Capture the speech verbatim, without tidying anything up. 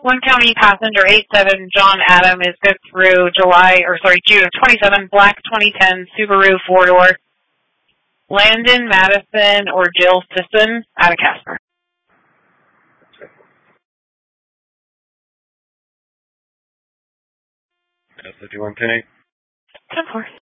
One County passenger eight seven John Adam is good through July, or sorry, June of twenty-seven, black twenty ten Subaru four-door. Landon Madison or Jill Sisson out of Casper. fifty-one ten. ten four.